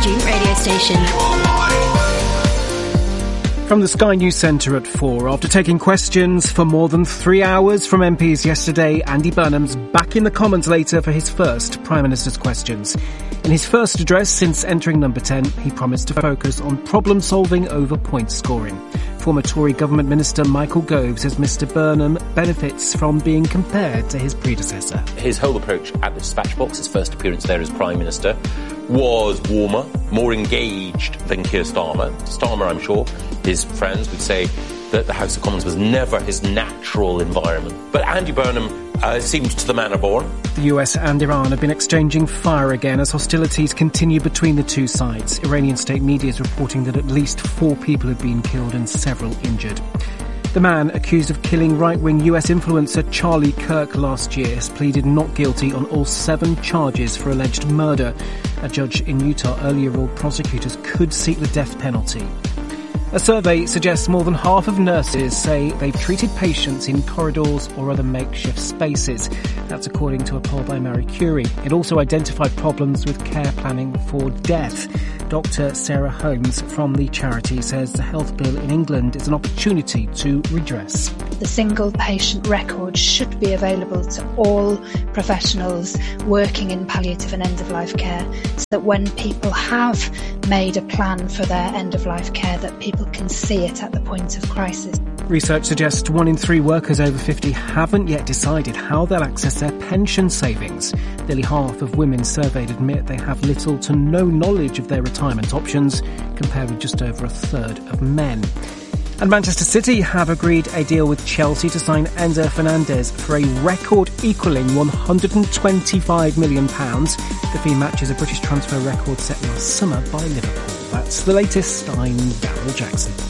student radio station. From the Sky News Centre at 4, after taking questions for more than 3 hours from MPs yesterday, Andy Burnham's back in the Commons later for his first Prime Minister's questions. In his first address since entering number 10, he promised to focus on problem solving over point scoring. Former Tory government minister Michael Gove says Mr Burnham benefits from being compared to his predecessor. His whole approach at the dispatch box, his first appearance there as Prime Minister, was warmer, more engaged than Keir Starmer. Starmer, I'm sure, his friends would say that the House of Commons was never his natural environment. But Andy Burnham seems to the manner born. The US and Iran have been exchanging fire again as hostilities continue between the two sides. Iranian state media is reporting that at least 4 people have been killed and several injured. The man accused of killing right-wing US influencer Charlie Kirk last year has pleaded not guilty on all 7 charges for alleged murder. A judge in Utah earlier ruled prosecutors could seek the death penalty. A survey suggests more than half of nurses say they've treated patients in corridors or other makeshift spaces. That's according to a poll by Marie Curie. It also identified problems with care planning for death. Dr. Sarah Holmes from the charity says the health bill in England is an opportunity to redress. The single patient record should be available to all professionals working in palliative and end-of-life care, so that when people have made a plan for their end-of-life care, that people can see it at the point of crisis. Research suggests 1 in 3 workers over 50 haven't yet decided how they'll access their pension savings. Nearly half of women surveyed admit they have little to no knowledge of their retirement options, compared with just over a third of men. And Manchester City have agreed a deal with Chelsea to sign Enzo Fernandez for a record-equalling £125 million. The fee matches a British transfer record set last summer by Liverpool. That's the latest. I'm Daryl Jackson.